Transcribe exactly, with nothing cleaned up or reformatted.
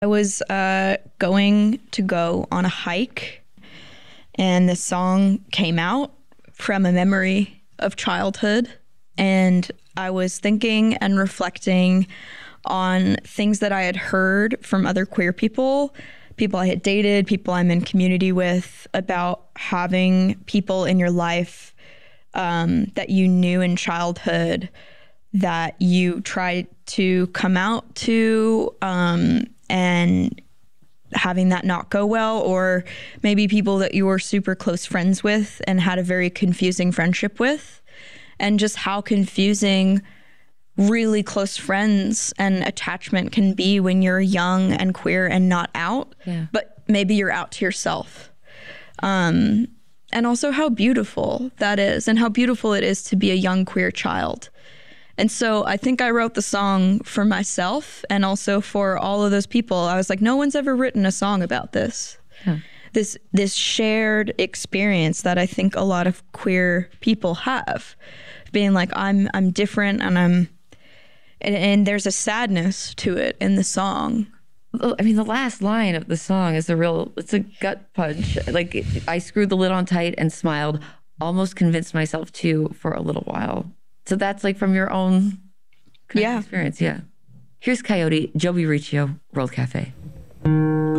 I was uh, going to go on a hike, and this song came out from a memory of childhood. And I was thinking and reflecting on things that I had heard from other queer people, people I had dated, people I'm in community with, about having people in your life um, that you knew in childhood that you tried to come out to, um, and having that not go well, or maybe people that you were super close friends with and had a very confusing friendship with, and just how confusing really close friends and attachment can be when you're young and queer and not out, yeah. but maybe you're out to yourself. Um, and also how beautiful that is, and how beautiful it is to be a young queer child. And so I think I wrote the song for myself and also for all of those people. I was like, no one's ever written a song about this. Yeah. This this shared experience that I think a lot of queer people have, being like, I'm I'm different, and I'm and, and there's a sadness to it in the song. I mean, the last line of the song is a real, it's a gut punch. Like, I screwed the lid on tight and smiled, almost convinced myself to for a little while. So that's like from your own kind Yeah. of experience. Yeah. Here's Coyote, Joby Riccio, World Cafe.